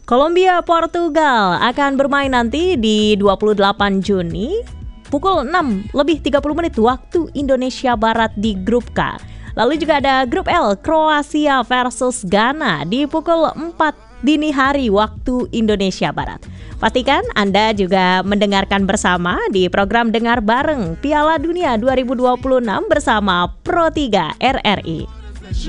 Kolombia Portugal akan bermain nanti di 28 Juni pukul 6:30 waktu Indonesia Barat di grup K. Lalu juga ada grup L, Kroasia versus Ghana di pukul 4 dini hari waktu Indonesia Barat. Pastikan Anda juga mendengarkan bersama di program Dengar Bareng Piala Dunia 2026 bersama Pro 3 RRI.